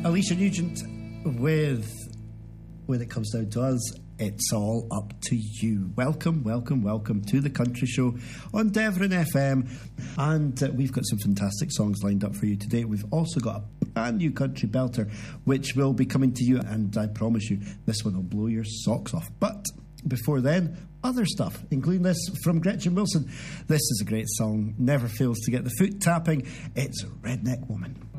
Alicia Nugent with When It Comes Down to Us, It's All Up to You. Welcome, welcome, welcome to the Country Show on Devon FM. And we've got some fantastic songs lined up for you today. We've also got a brand new country belter, which will be coming to you, and I promise you, this one will blow your socks off. But before then, other stuff, including this from Gretchen Wilson. This is a great song, never fails to get the foot tapping. It's Redneck Woman.